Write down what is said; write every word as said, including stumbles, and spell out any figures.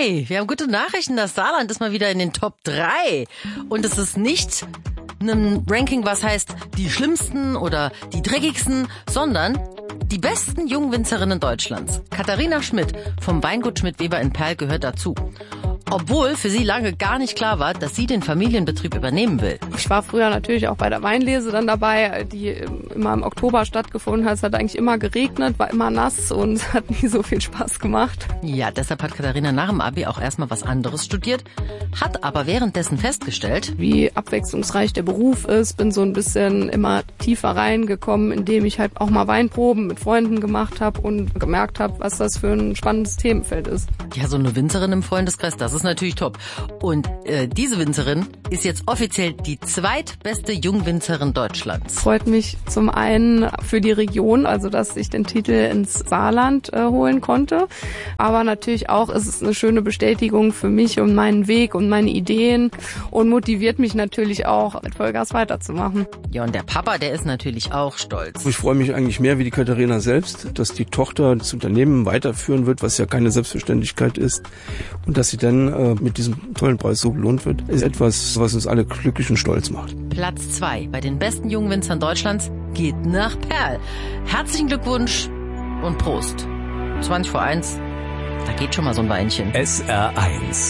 Hi, wir haben gute Nachrichten. Das Saarland ist mal wieder in den Top drei. Und es ist nicht ein Ranking, was heißt die schlimmsten oder die dreckigsten, sondern die besten Jungwinzerinnen Deutschlands. Katharina Schmidt vom Weingut Schmidt-Weber in Perl gehört dazu. Obwohl für sie lange gar nicht klar war, dass sie den Familienbetrieb übernehmen will. Ich war früher natürlich auch bei der Weinlese dann dabei, die immer im Oktober stattgefunden hat. Es hat eigentlich immer geregnet, war immer nass und es hat nie so viel Spaß gemacht. Ja, deshalb hat Katharina nach dem Abi auch erstmal was anderes studiert, hat aber währenddessen festgestellt, wie abwechslungsreich der Beruf ist. Bin so ein bisschen immer tiefer reingekommen, indem ich halt auch mal Weinproben mit Freunden gemacht habe und gemerkt habe, was das für ein spannendes Themenfeld ist. Ja, so eine Winzerin im Freundeskreis, das ist natürlich top. Und äh, diese Winzerin ist jetzt offiziell die zweitbeste Jungwinzerin Deutschlands. Freut mich zum einen für die Region, also dass ich den Titel ins Saarland äh, holen konnte. Aber natürlich auch ist es eine schöne Bestätigung für mich und meinen Weg und meine Ideen und motiviert mich natürlich auch, mit Vollgas weiterzumachen. Ja, und der Papa, der ist natürlich auch stolz. Ich freue mich eigentlich mehr wie die Katharina selbst, dass die Tochter das Unternehmen weiterführen wird, was ja keine Selbstverständlichkeit ist. Und dass sie dann äh, mit diesem tollen Preis so belohnt wird, ist etwas, was uns alle glücklich und stolz macht. Platz zwei bei den besten Jungwinzern Deutschlands geht nach Perl. Herzlichen Glückwunsch und Prost. zwanzig vor eins, da geht schon mal so ein Weinchen. S R eins